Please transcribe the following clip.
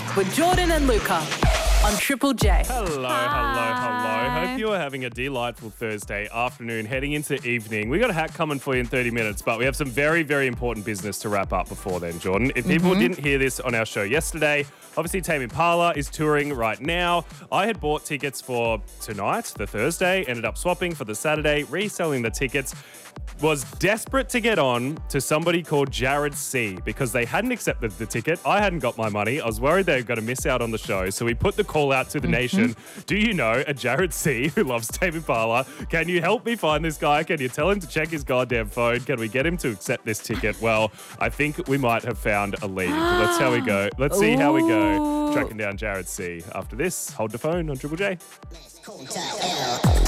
with Jordan and Luca on Triple J. Hello. Hope you are having a delightful Thursday afternoon heading into evening. We got a hack coming for you in 30 minutes, but we have some very, very important business to wrap up before then, Jordan. If people didn't hear this on our show yesterday, obviously Tame Impala is touring right now. I had bought tickets for tonight, the Thursday, ended up swapping for the Saturday, reselling the tickets. Was desperate to get on to somebody called Jared C because they hadn't accepted the ticket. I hadn't got my money. I was worried they were going to miss out on the show. So we put the call out to the nation. Do you know a Jared C who loves Tame Impala? Can you help me find this guy? Can you tell him to check his goddamn phone? Can we get him to accept this ticket? Well, I think we might have found a lead. Let's how we go. Let's see how we go. Tracking down Jared C. After this, hold the phone on Triple J.